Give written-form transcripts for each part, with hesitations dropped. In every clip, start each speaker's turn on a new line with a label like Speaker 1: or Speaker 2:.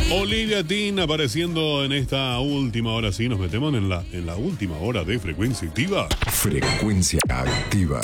Speaker 1: Olivia Dean apareciendo en esta última hora. Sí, nos metemos en la última hora de Frecuencia Activa.
Speaker 2: Frecuencia Activa.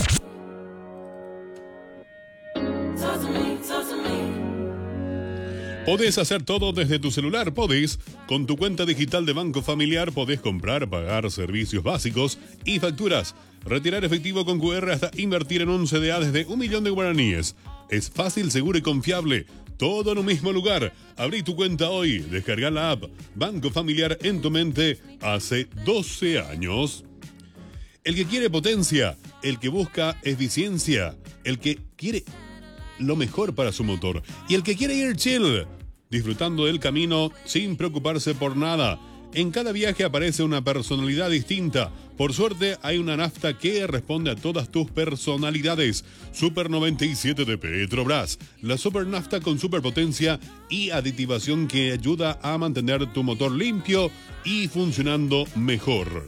Speaker 1: Podés hacer todo desde tu celular, podés. Con tu cuenta digital de Banco Familiar podés comprar, pagar servicios básicos y facturas, retirar efectivo con QR hasta invertir en un CDA desde 1.000.000 de guaraníes. Es fácil, seguro y confiable. Todo en un mismo lugar. Abrí tu cuenta hoy, descarga la app Banco Familiar en tu mente hace 12 años. El que quiere potencia, el que busca eficiencia, el que quiere lo mejor para su motor y el que quiere ir chill, disfrutando del camino sin preocuparse por nada. En cada viaje aparece una personalidad distinta. Por suerte hay una nafta que responde a todas tus personalidades. Super 97 de Petrobras, la super nafta con superpotencia y aditivación que ayuda a mantener tu motor limpio y funcionando mejor.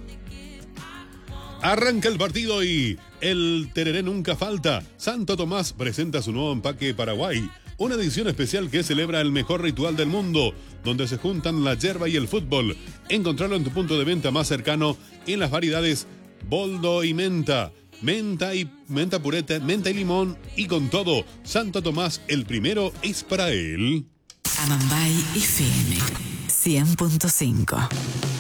Speaker 1: Arranca el partido y el tereré nunca falta. Santo Tomás presenta su nuevo empaque Paraguay, una edición especial que celebra el mejor ritual del mundo, donde se juntan la yerba y el fútbol. Encontrarlo en tu punto de venta más cercano en las variedades boldo y menta pureta, menta y limón y con todo. Santo Tomás, el primero es para él.
Speaker 3: Amambay FM 100.5.